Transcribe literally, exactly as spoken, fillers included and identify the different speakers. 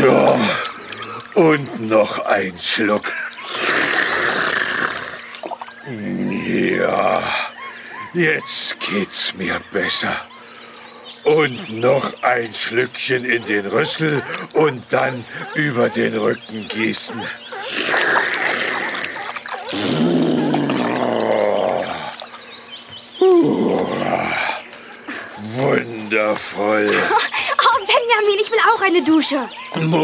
Speaker 1: So, und noch ein Schluck. Ja, jetzt geht's mir besser. Und noch ein Schlückchen in den Rüssel und dann über den Rücken gießen. Wundervoll.
Speaker 2: Oh, Benjamin, ich will auch eine Dusche.